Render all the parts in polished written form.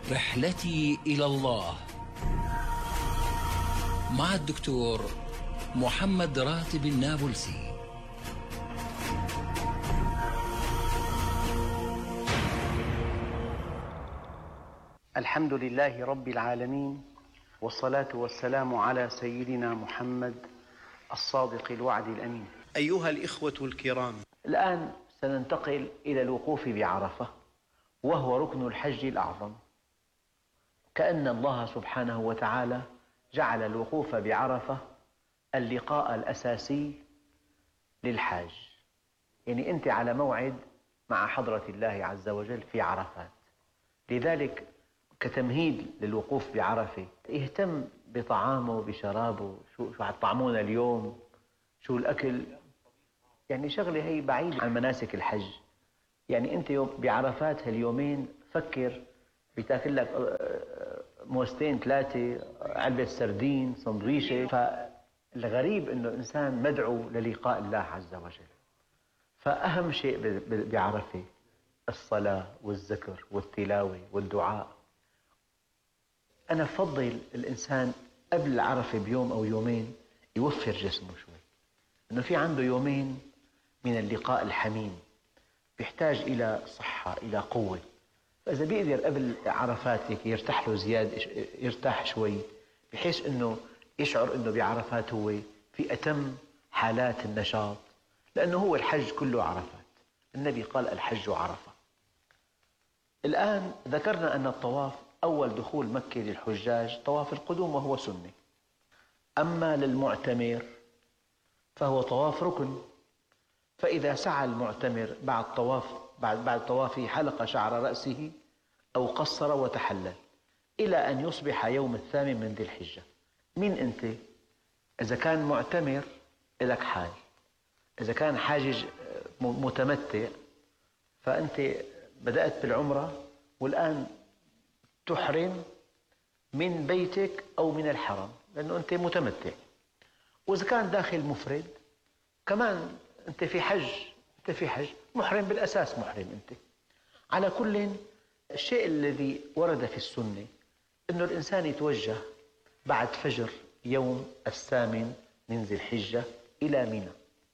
رحلتي إلى الله مع الدكتور محمد راتب النابلسي. الحمد لله رب العالمين، والصلاة والسلام على سيدنا محمد الصادق الوعد الأمين. أيها الإخوة الكرام، الآن سننتقل إلى الوقوف بعرفة، وهو ركن الحج الأعظم. كأن الله سبحانه وتعالى جعل الوقوف بعرفة اللقاء الأساسي للحاج، يعني أنت على موعد مع حضرة الله عز وجل في عرفات. لذلك كتمهيد للوقوف بعرفة اهتم بطعامه بشرابه، شو هتطعمونا اليوم، شو الأكل، يعني شغلة هي بعيد عن مناسك الحج. يعني أنت بعرفات هاليومين فكر بتاكل لك موستين ثلاثة، علبة سردين، سندويشة. فالغريب أنه الإنسان مدعو للقاء الله عز وجل. فأهم شيء بعرفة الصلاة والذكر والتلاوة والدعاء. أنا بفضل الإنسان قبل عرفة بيوم أو يومين يوفر جسمه شوي، إنه في عنده يومين من اللقاء الحميم، بيحتاج إلى صحة إلى قوة. فإذا بيقدر قبل عرفات هيك يرتاح له زيادة، يرتاح شوي، بحيث إنه يشعر إنه بعرفات هو في أتم حالات النشاط، لأنه هو الحج كله عرفات. النبي قال الحج عرفة. الآن ذكرنا أن الطواف أول دخول مكة للحجاج طواف القدوم، وهو سنة. أما للمعتمر فهو طواف ركن. فإذا سعى المعتمر بعد طوافه حلق شعر رأسه أو قصر وتحلل إلى أن يصبح يوم الثامن من ذي الحجة. مين أنت؟ إذا كان معتمر لك حال، إذا كان حاجج متمتع فأنت بدأت بالعمرة والآن تحرم من بيتك أو من الحرم، لأنه أنت متمتع. وإذا كان داخل مفرد كمان أنت في حج محرم، بالأساس محرم أنت. على كل، الشيء الذي ورد في السنة أنه الإنسان يتوجه بعد فجر يوم الثامن من ذي الحجة إلى منى.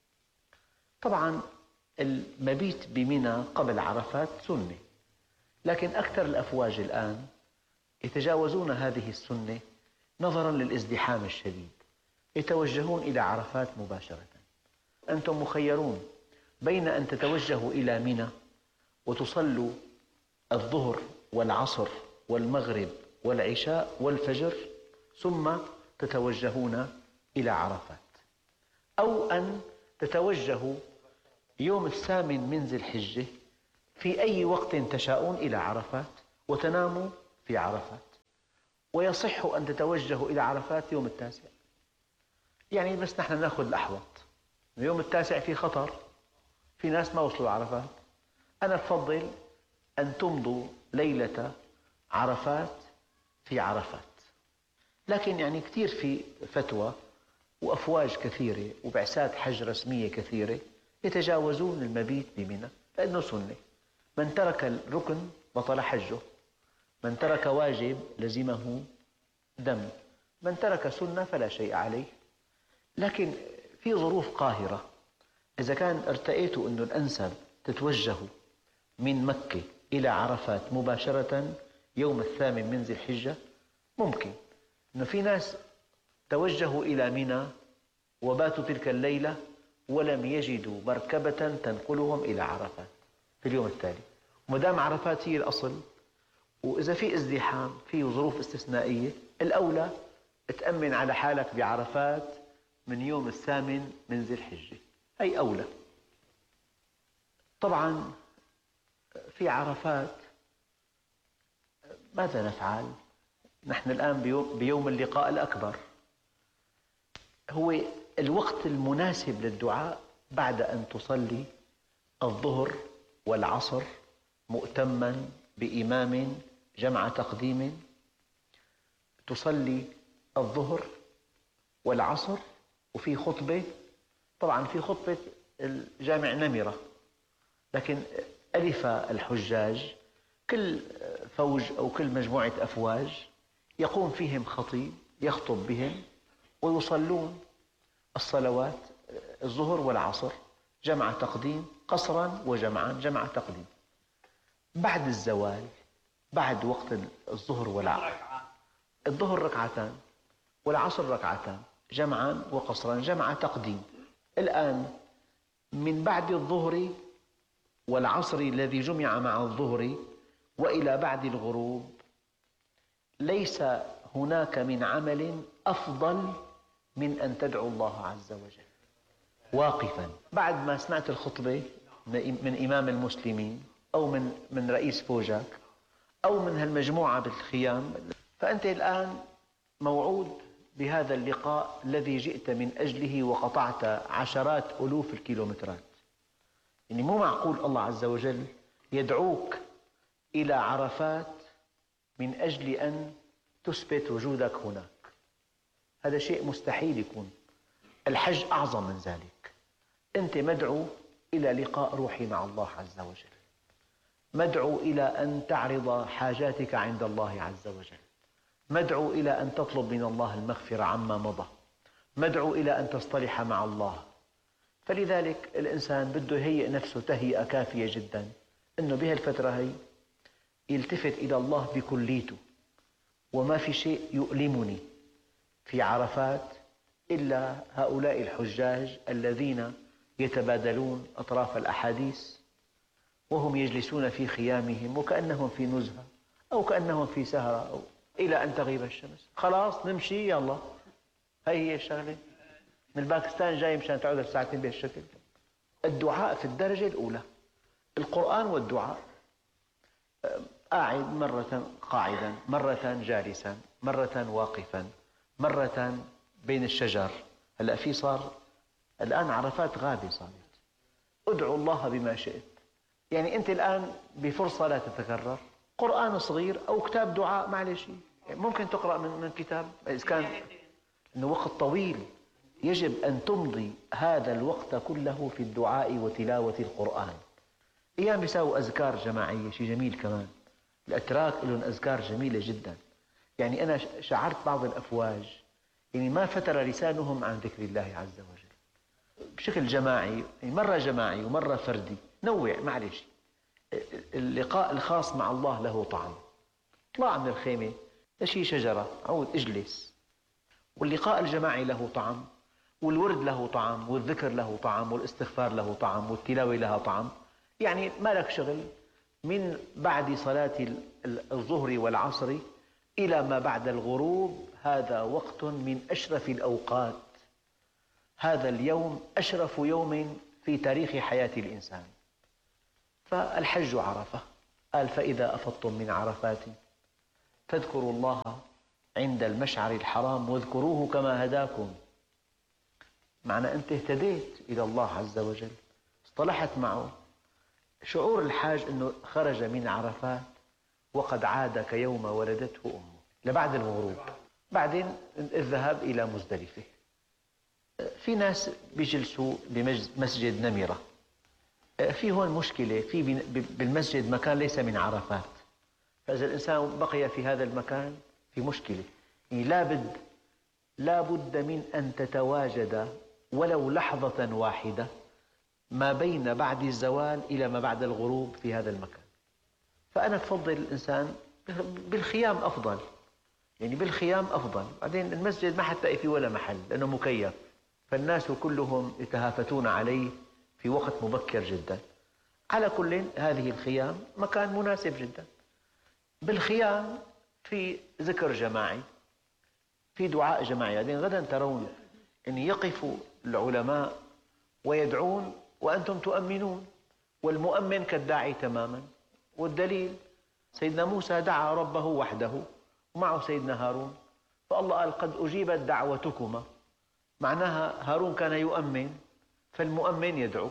طبعا المبيت بمنى قبل عرفات سنة، لكن أكثر الأفواج الآن يتجاوزون هذه السنة نظرا للازدحام الشديد، يتوجهون إلى عرفات مباشرة. أنتم مخيرون بين أن تتوجهوا إلى منى وتصلوا الظهر والعصر والمغرب والعشاء والفجر ثم تتوجهون إلى عرفات، أو أن تتوجهوا يوم الثامن من ذي الحجة في أي وقت تشاءون إلى عرفات وتناموا في عرفات. ويصح أن تتوجهوا إلى عرفات يوم التاسع، يعني بس نحن نأخذ الأحوط. يوم التاسع في خطر، في ناس ما وصلوا عرفات. أنا بفضل أن تمضوا ليلة عرفات في عرفات، لكن يعني كثير في فتوى وأفواج كثيرة وبعثات حج رسمية كثيرة يتجاوزون المبيت بمنى، لأنه سنة. من ترك الركن بطل حجه، من ترك واجب لزمه دم، من ترك سنة فلا شيء عليه. لكن في ظروف قاهرة، إذا كان ارتأيتوا أنه الأنسب تتوجهوا من مكة إلى عرفات مباشرة يوم الثامن من ذي الحجة، ممكن. أنه في ناس توجهوا إلى منى وباتوا تلك الليلة ولم يجدوا مركبة تنقلهم إلى عرفات في اليوم التالي، ومدام عرفات هي الأصل، وإذا في ازدحام في ظروف استثنائية، الأولى تأمن على حالك بعرفات من يوم الثامن من ذي الحجة، أي أولى. طبعا في عرفات ماذا نفعل؟ نحن الآن بيوم اللقاء الأكبر، هو الوقت المناسب للدعاء بعد أن تصلي الظهر والعصر مؤتما بإمام جمع تقديم. تصلي الظهر والعصر وفي خطبة، طبعا في خطبة الجامع نمرة، لكن ألف الحجاج كل فوج أو كل مجموعة أفواج يقوم فيهم خطيب يخطب بهم ويصلون الصلوات الظهر والعصر جمع تقديم قصرا وجمعا جمع تقديم. بعد الزوال بعد وقت الظهر والعصر الظهر ركعتان والعصر ركعتان جمعا وقصرا جمع تقديم. الآن من بعد الظهر والعصر الذي جمع مع الظهر وإلى بعد الغروب ليس هناك من عمل أفضل من أن تدعو الله عز وجل واقفا بعد ما سمعت الخطبة من إمام المسلمين أو من رئيس فوجك أو من هالمجموعة بالخيام. فأنت الآن موعود بهذا اللقاء الذي جئت من أجله وقطعت عشرات ألوف الكيلومترات. يعني مو معقول الله عز وجل يدعوك إلى عرفات من أجل أن تثبت وجودك هناك. هذا شيء مستحيل يكون. الحج أعظم من ذلك. أنت مدعو إلى لقاء روحي مع الله عز وجل، مدعو إلى أن تعرض حاجاتك عند الله عز وجل، مدعو إلى أن تطلب من الله المغفرة عما مضى، مدعو إلى أن تصطلح مع الله. فلذلك الإنسان بده يهيئ نفسه تهيئة كافية جدا أنه بهالفترة هي يلتفت إلى الله بكليته. وما في شيء يؤلمني في عرفات إلا هؤلاء الحجاج الذين يتبادلون أطراف الأحاديث وهم يجلسون في خيامهم وكأنهم في نزهة أو كأنهم في سهرة أو إلى أن تغيب الشمس. خلاص نمشي يلا. هي الشغلة. من باكستان جاي مشان تقعد ساعتين بهالشكل. الدعاء في الدرجة الأولى، القرآن والدعاء. قاعد مرة قاعدا، مرة جالسا، مرة واقفا، مرة بين الشجر. هلأ في صار الآن عرفات غابة صارت. ادعو الله بما شئت. يعني أنت الآن بفرصة لا تتكرر، قرآن صغير أو كتاب دعاء معلش ممكن تقرأ من كتاب إذا كان إنه وقت طويل. يجب أن تمضي هذا الوقت كله في الدعاء وتلاوة القرآن. أيام بيساووا أذكار جماعية شيء جميل كمان. الأتراك لهم أذكار جميلة جدا. يعني أنا شعرت بعض الأفواج يعني ما فتر لسانهم عن ذكر الله عز وجل بشكل جماعي، يعني مرة جماعي ومرة فردي. نوع معلش. اللقاء الخاص مع الله له طعم. اطلع من الخيمة شي شجرة عود اجلس. واللقاء الجماعي له طعم، والورد له طعم، والذكر له طعم، والاستغفار له طعم، والتلاوة لها طعم. يعني ما لك شغل من بعد صلاة الظهر والعصر إلى ما بعد الغروب. هذا وقت من أشرف الأوقات. هذا اليوم أشرف يوم في تاريخ حياة الإنسان. فالحج عرفة. قال فإذا أفضتم من عرفات فاذكروا الله عند المشعر الحرام واذكروه كما هداكم. معنى أنت اهتديت إلى الله عز وجل، اصطلحت معه. شعور الحاج أنه خرج من عرفات وقد عاد كيوم ولدته أمه لبعد الغروب. بعدين الذهاب إلى مزدلفة. في ناس بيجلسوا بمسجد نمرة. في هون مشكلة، في بالمسجد مكان ليس من عرفات. فإذا الإنسان بقي في هذا المكان في مشكلة. يعني لا بد من أن تتواجد ولو لحظة واحدة ما بين بعد الزوال إلى ما بعد الغروب في هذا المكان. فأنا أفضل الإنسان بالخيام أفضل. يعني بالخيام أفضل. بعدين المسجد ما حتلاقي فيه ولا محل لأنه مكيف، فالناس كلهم يتهافتون عليه في وقت مبكر جدا. على كل هذه الخيام مكان مناسب جدا. بالخيام في ذكر جماعي، في دعاء جماعي. بعدين غدا ترون أن يقف العلماء ويدعون وأنتم تؤمنون، والمؤمن كالداعي تماما. والدليل سيدنا موسى دعا ربه وحده ومعه سيدنا هارون، فالله قال قد أجيبت دعوتكما. معناها هارون كان يؤمن فالمؤمن يدعو.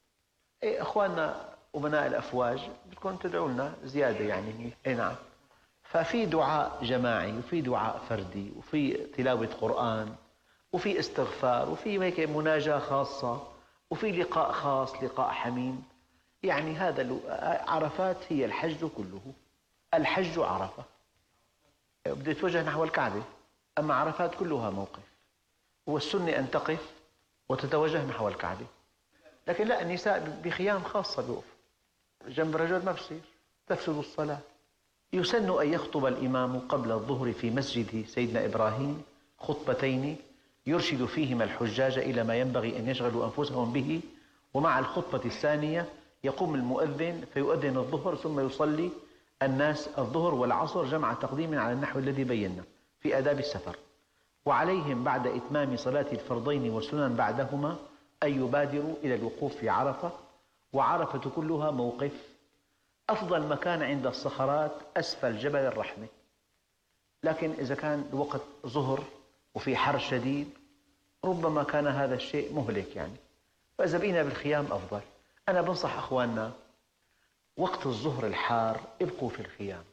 أخواننا أمناء الأفواج بدكم تدعوا لنا زيادة يعني. نعم. ففي دعاء جماعي وفي دعاء فردي وفي تلاوة قرآن وفي استغفار وفي هيك مناجاة خاصة وفي لقاء خاص، لقاء حميم. يعني هذا عرفات هي الحج كله. الحج عرفة، بدأ يتوجه نحو الكعبة، أما عرفات كلها موقف، والسنة أن تقف وتتوجه نحو الكعبة. لكن لا، النساء بخيام خاصة بوقف جنب الرجل ما بصير، تفسد الصلاة. يسن أن يخطب الإمام قبل الظهر في مسجد سيدنا إبراهيم خطبتين يرشد فيهما الحجاج إلى ما ينبغي أن يشغلوا أنفسهم به، ومع الخطبة الثانية يقوم المؤذن فيؤذن الظهر، ثم يصلي الناس الظهر والعصر جمع تقديم على النحو الذي بينا في آداب السفر. وعليهم بعد إتمام صلاة الفرضين والسنن بعدهما أن يبادروا إلى الوقوف في عرفة، وعرفة كلها موقف. أفضل مكان عند الصخرات أسفل جبل الرحمة، لكن إذا كان الوقت ظهر وفي حر شديد ربما كان هذا الشيء مهلك يعني، فإذا بقينا بالخيام أفضل. أنا بنصح أخواننا وقت الظهر الحار ابقوا في الخيام،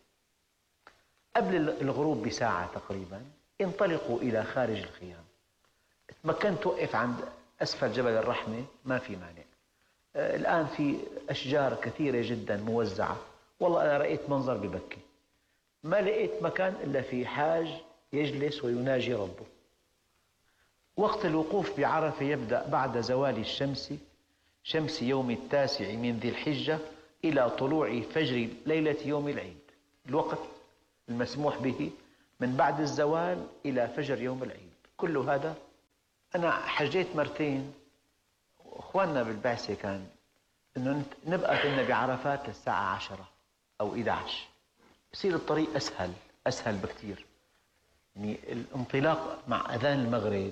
قبل الغروب بساعة تقريبا انطلقوا إلى خارج الخيام. تمكنت توقف عند أسفل جبل الرحمة ما في مانع. الآن في أشجار كثيرة جدا موزعة، والله أنا رأيت منظر ببكي، ما لقيت مكان إلا في حاج يجلس ويناجي ربه. وقت الوقوف بعرفة يبدأ بعد زوال الشمس، شمس يوم 9 من ذي الحجة، إلى طلوع فجر ليلة يوم العيد. الوقت المسموح به من بعد الزوال إلى فجر يوم العيد. كل هذا أنا حجيت مرتين، أخواننا بالبعثة كان أنه نبقى كنا بعرفات للساعة 10 أو 11، يصير الطريق أسهل بكثير. يعني الانطلاق مع أذان المغرب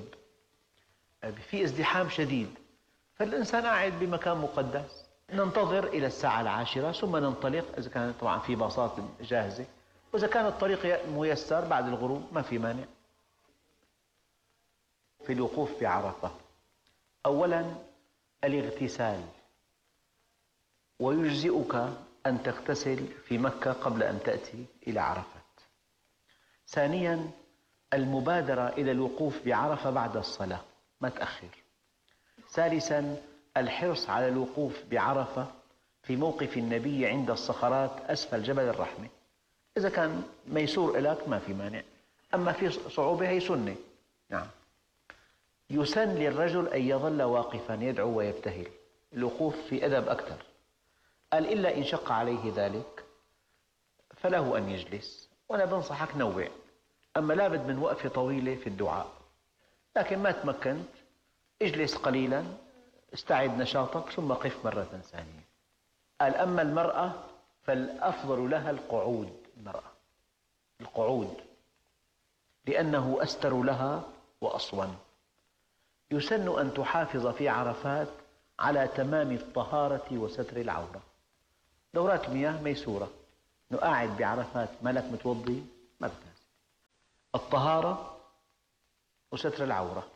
في ازدحام شديد، فالإنسان قاعد بمكان مقدس، ننتظر إلى الساعة 10 ثم ننطلق، إذا كان طبعا في باصات جاهزة، وإذا كان الطريق ميسر بعد الغروب ما في مانع. في الوقوف بعرفة أولا الاغتسال، ويجزئك أن تغتسل في مكة قبل أن تأتي إلى عرفات. ثانيا المبادرة إلى الوقوف بعرفة بعد الصلاة، ما تأخر. ثالثا الحرص على الوقوف بعرفة في موقف النبي عند الصخرات أسفل جبل الرحمة. إذا كان ميسور لك ما في مانع، أما في صعوبة هي سنة. نعم. يسن للرجل أن يظل واقفا يدعو ويبتهل، الوقوف في أدب أكثر. قال إلا إن شق عليه ذلك فله أن يجلس، وأنا بنصحك نوع، أما لابد من وقفة طويلة في الدعاء. لكن ما تمكنت اجلس قليلا، استعد نشاطك ثم قف مرة ثانية. قال أما المرأة فالأفضل لها القعود لأنه أستر لها وأصون. يسن أن تحافظ في عرفات على تمام الطهارة وستر العورة. دورات مياه ميسورة، أنه قاعد بعرفات مالك متوضي ما بتناسب. الطهارة وستر العورة.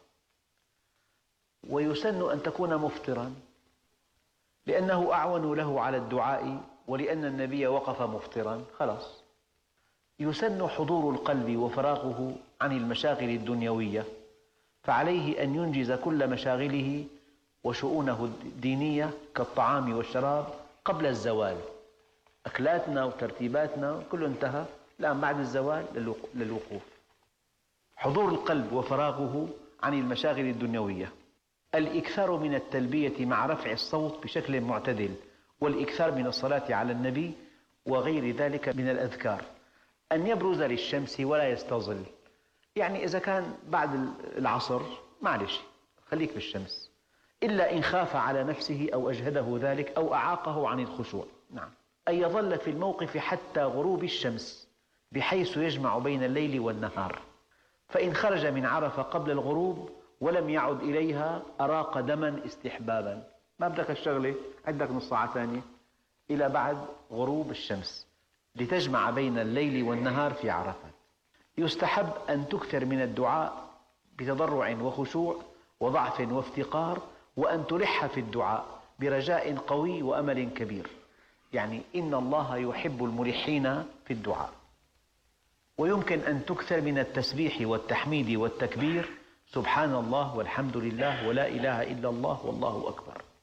ويسن أن تكون مفطرا لأنه أعون له على الدعاء، ولأن النبي وقف مفطرا خلاص. يسن حضور القلب وفراغه عن المشاغل الدنيوية، فعليه أن ينجز كل مشاغله وشؤونه الدينية كالطعام والشراب قبل الزوال. أكلاتنا وترتيباتنا كله انتهى، الآن بعد الزوال للوقوف. حضور القلب وفراغه عن المشاغل الدنيوية. الإكثار من التلبية مع رفع الصوت بشكل معتدل، والإكثار من الصلاة على النبي وغير ذلك من الأذكار. أن يبرز للشمس ولا يستظل، يعني إذا كان بعد العصر معلش خليك بالشمس، إلا إن خاف على نفسه أو أجهده ذلك أو أعاقه عن الخشوع. نعم. أن يظل في الموقف حتى غروب الشمس بحيث يجمع بين الليل والنهار، فإن خرج من عرفة قبل الغروب ولم يعد إليها أراق دما استحبابا. ما بدك الشغلة، عندك نص ساعة ثانية إلى بعد غروب الشمس لتجمع بين الليل والنهار في عرفة. يستحب أن تكثر من الدعاء بتضرع وخشوع وضعف وافتقار، وأن تلح في الدعاء برجاء قوي وأمل كبير، يعني إن الله يحب الملحين في الدعاء. ويمكن أن تكثر من التسبيح والتحميد والتكبير، سبحان الله والحمد لله ولا إله إلا الله والله أكبر.